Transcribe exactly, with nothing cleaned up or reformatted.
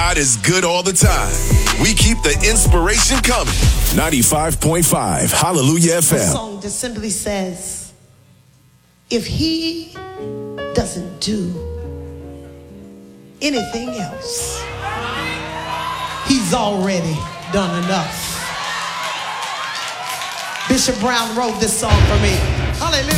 God is good all the time. We keep the inspiration coming. ninety-five point five Hallelujah F M. The song just simply says, if he doesn't do anything else, he's already done enough. Bishop Brown wrote this song for me. Hallelujah.